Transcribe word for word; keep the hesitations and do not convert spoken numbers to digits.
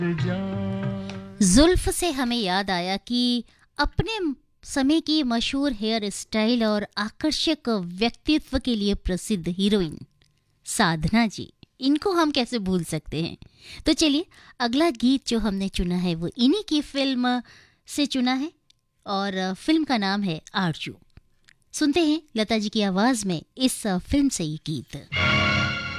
जुल्फ से हमें याद आया कि अपने समय की मशहूर हेयर स्टाइल और आकर्षक व्यक्तित्व के लिए प्रसिद्ध हीरोइन साधना जी, इनको हम कैसे भूल सकते हैं। तो चलिए, अगला गीत जो हमने चुना है वो इन्हीं की फिल्म से चुना है और फिल्म का नाम है आरजू। सुनते हैं लता जी की आवाज में इस फिल्म से ये गीत।